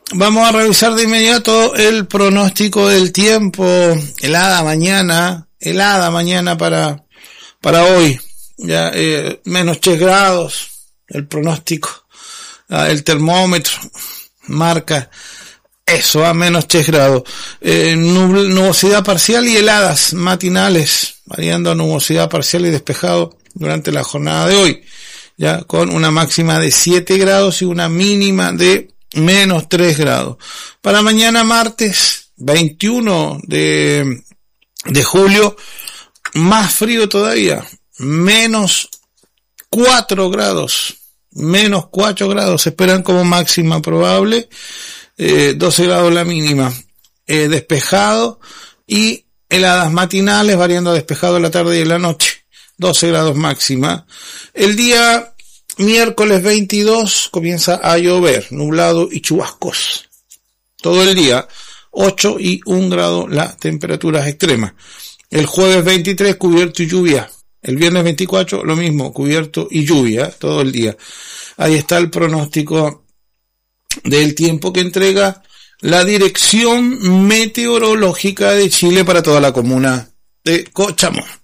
Vamos a revisar de inmediato el pronóstico del tiempo. Helada mañana para hoy. Ya, menos 3 grados. El pronóstico, el termómetro marca eso, a menos 3 grados. Nubosidad parcial y heladas matinales, variando a nubosidad parcial y despejado durante la jornada de hoy, ya con una máxima de 7 grados y una mínima de menos 3 grados. Para mañana martes 21 de julio, más frío todavía, menos 4 grados se esperan como máxima probable, 12 grados la mínima, despejado y heladas matinales variando a despejado en la tarde y en la noche, 12 grados máxima. El día miércoles 22 comienza a llover, nublado y chubascos. Todo el día, 8 y 1 grado la temperatura extrema. El jueves 23 cubierto y lluvia. El viernes 24 lo mismo, cubierto y lluvia todo el día. Ahí está el pronóstico del tiempo que entrega la Dirección Meteorológica de Chile para toda la comuna de Cochamó.